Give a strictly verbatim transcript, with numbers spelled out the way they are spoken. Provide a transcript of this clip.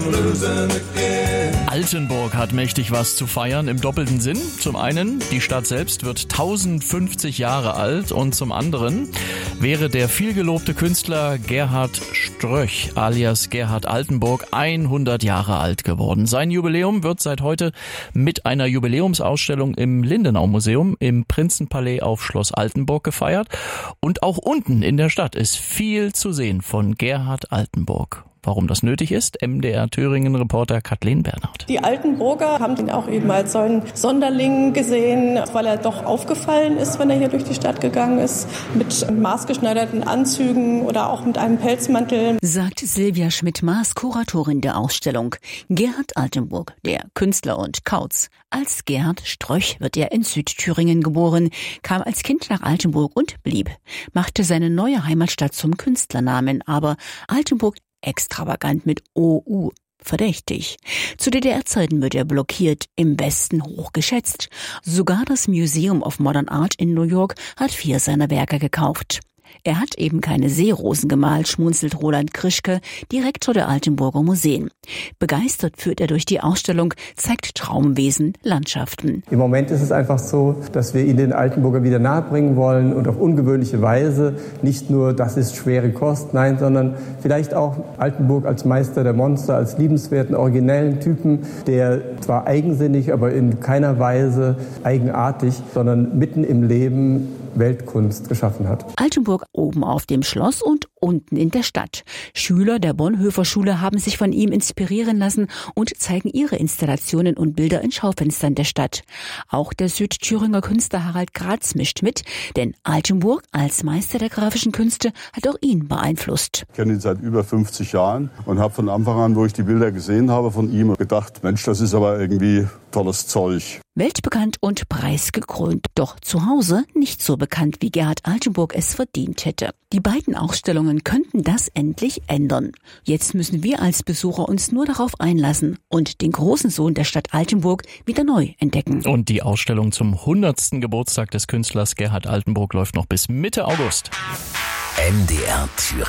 Altenburg hat mächtig was zu feiern im doppelten Sinn. Zum einen, die Stadt selbst wird tausendfünfzig Jahre alt und zum anderen wäre der vielgelobte Künstler Gerhard Ströch alias Gerhard Altenburg hundert Jahre alt geworden. Sein Jubiläum wird seit heute mit einer Jubiläumsausstellung im Lindenau-Museum im Prinzenpalais auf Schloss Altenburg gefeiert. Und auch unten in der Stadt ist viel zu sehen von Gerhard Altenburg. Warum das nötig ist, M D R Thüringen-Reporter Kathleen Bernhard. Die Altenburger haben ihn auch eben als so einen Sonderling gesehen, weil er doch aufgefallen ist, wenn er hier durch die Stadt gegangen ist, mit maßgeschneiderten Anzügen oder auch mit einem Pelzmantel. Sagt Silvia Schmidt-Maas, Kuratorin der Ausstellung. Gerhard Altenburg, der Künstler und Kauz. Als Gerhard Ströch wird er in Südthüringen geboren, kam als Kind nach Altenburg und blieb. Machte seine neue Heimatstadt zum Künstlernamen, aber Altenburg extravagant mit O U. Verdächtig. Zu D D R-Zeiten wird er blockiert, im Westen hoch geschätzt. Sogar das Museum of Modern Art in New York hat vier seiner Werke gekauft. Er hat eben keine Seerosen gemalt, schmunzelt Roland Krischke, Direktor der Altenburger Museen. Begeistert führt er durch die Ausstellung, zeigt Traumwesen, Landschaften. Im Moment ist es einfach so, dass wir ihn den Altenburger wieder nahebringen wollen und auf ungewöhnliche Weise. Nicht nur, das ist schwere Kost, nein, sondern vielleicht auch Altenburg als Meister der Monster, als liebenswerten, originellen Typen, der zwar eigensinnig, aber in keiner Weise eigenartig, sondern mitten im Leben Weltkunst geschaffen hat. Altenburg oben auf dem Schloss und unten in der Stadt. Schüler der Bonhoeffer Schule haben sich von ihm inspirieren lassen und zeigen ihre Installationen und Bilder in Schaufenstern der Stadt. Auch der Südthüringer Künstler Harald Gratz mischt mit, denn Altenburg als Meister der grafischen Künste hat auch ihn beeinflusst. Ich kenne ihn seit über fünfzig Jahren und habe von Anfang an, wo ich die Bilder gesehen habe von ihm, gedacht, Mensch, das ist aber irgendwie tolles Zeug. Weltbekannt und preisgekrönt, doch zu Hause nicht so bekannt, wie Gerhard Altenburg es verdient hätte. Die beiden Ausstellungen könnten das endlich ändern. Jetzt müssen wir als Besucher uns nur darauf einlassen und den großen Sohn der Stadt Altenburg wieder neu entdecken. Und die Ausstellung zum hundertsten Geburtstag des Künstlers Gerhard Altenburg läuft noch bis Mitte August. M D R Thüringen.